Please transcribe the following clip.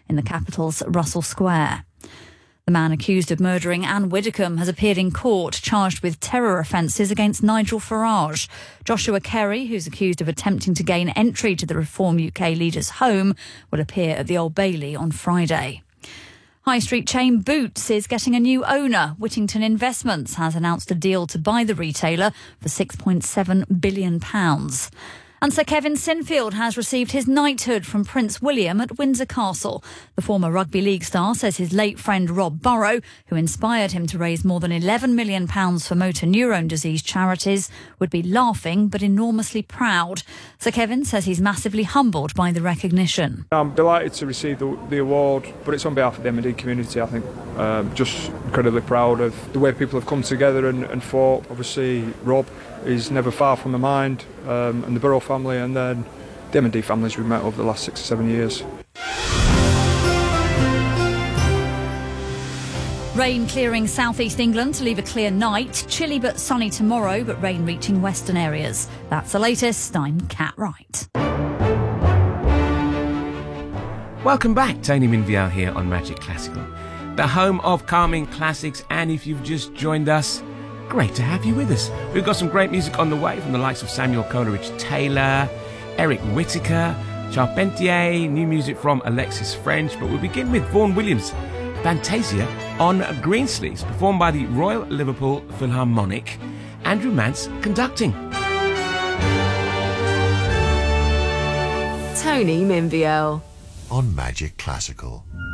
in the capital's Russell Square. The man accused of murdering Anne Widdecombe has appeared in court, charged with terror offences against Nigel Farage. Joshua Kerry, who's accused of attempting to gain entry to the Reform UK leader's home, will appear at the Old Bailey on Friday. High street chain Boots is getting a new owner. Whittington Investments has announced a deal to buy the retailer for £6.7 billion. And Sir Kevin Sinfield has received his knighthood from Prince William at Windsor Castle. The former rugby league star says his late friend Rob Burrow, who inspired him to raise more than £11 million for motor neurone disease charities, would be laughing but enormously proud. Sir Kevin says he's massively humbled by the recognition. I'm delighted to receive the award, but it's on behalf of the M&D community, I think. Just incredibly proud of the way people have come together and fought. Obviously, Rob is never far from the mind, and the Burrow family, and then the M&D families we've met over the last 6 or 7 years. Rain clearing southeast England to leave a clear night. Chilly but sunny tomorrow, but rain reaching western areas. That's the latest. I'm Kat Wright. Welcome back, Tony Minvial here on Magic Classical, the home of calming classics. And if you've just joined us, great to have you with us. We've got some great music on the way from the likes of Samuel Coleridge-Taylor, Eric Whittaker, Charpentier, new music from Alexis French. But we'll begin with Vaughan Williams' Fantasia on Greensleeves, performed by the Royal Liverpool Philharmonic. Andrew Mance conducting. Tony Minvial on Magic Classical.